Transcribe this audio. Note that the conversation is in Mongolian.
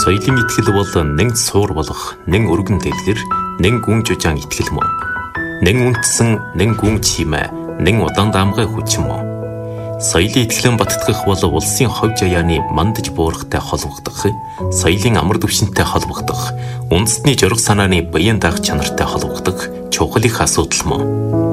Соёлын итгэл бол нэг суур болох, нэг өргөн дэлгэр, нэг гүн жужаан итгэл мөн. Нэг үндэсэн, нэг гүн чимээ, нэг удаан даамгай хүч мөн. Соёлын итгэлэн баттгах бол улсын ховь жаяаны мандаж буурахтай холбогдох, соёлын амар түвшинтэй холбогдох, үндэстний жураг санааны баян даах чанартай холбогдох чухал их асуудал мөн.